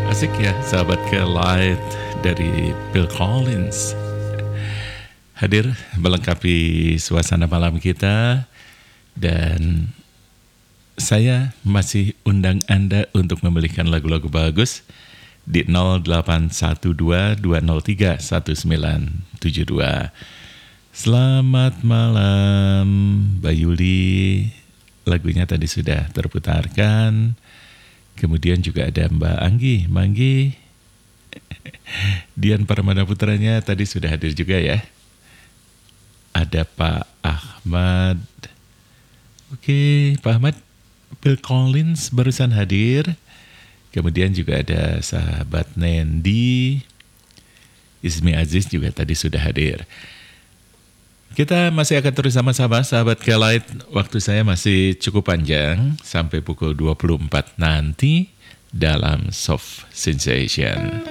Asik ya, sahabat Light dari Phil Collins hadir melengkapi suasana malam kita. Dan saya masih undang Anda untuk membelikan lagu-lagu bagus di 0812-203-1972. Selamat malam Mbak Yuli. Lagunya tadi sudah terputarkan. Kemudian juga ada Mbak Anggi, Manggi. Dian Parmana putranya tadi sudah hadir juga ya. Ada Pak Ahmad. Oke, Pak Ahmad, Phil Collins barusan hadir. Kemudian juga ada sahabat Nendi. Ismi Aziz juga tadi sudah hadir. Kita masih akan terus sama-sama sahabat Kelight. Waktu saya masih cukup panjang sampai pukul 24 nanti dalam Soft Sensation.